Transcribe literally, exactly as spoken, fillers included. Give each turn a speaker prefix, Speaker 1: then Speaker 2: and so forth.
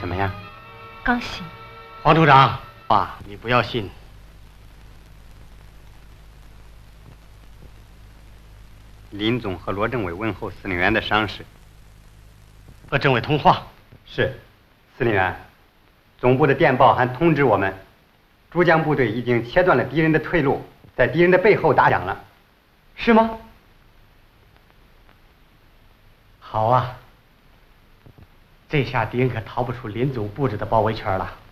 Speaker 1: 怎么样？
Speaker 2: 刚醒。
Speaker 3: 黄处长，啊，你不要信。
Speaker 1: 林总和罗政委问候司令员的伤势。
Speaker 3: 和政委通话。
Speaker 1: 是，司令员，总部的电报还通知我们，珠江部队已经切断了敌人的退路，在敌人的背后打响了。是吗？
Speaker 3: 好啊，这下敌人可逃不出林总布置的包围圈了。